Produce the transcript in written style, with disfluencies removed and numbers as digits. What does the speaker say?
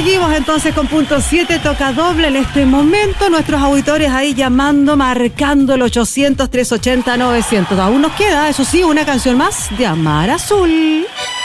Seguimos entonces con punto 7, toca doble en este momento. Nuestros auditores ahí llamando, marcando el 800-380-900. Aún nos queda, eso sí, una canción más de Amar Azul.